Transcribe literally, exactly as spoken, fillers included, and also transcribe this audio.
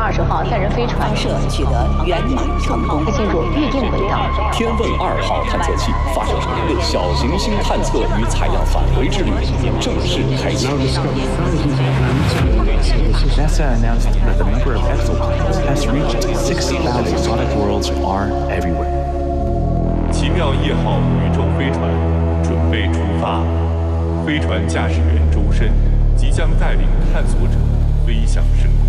二十号载人飞船发射取得圆满成功， 进入预定轨道。 天问二号探测器发射成功，小行星探测与采样返回之旅正式开启。 NASA announced that the number of exoplanets has reached six thousand. Exotic worlds are everywhere. 奇妙夜号宇宙飞船准备出发，飞船驾驶员周深即将带领探索者飞向深空。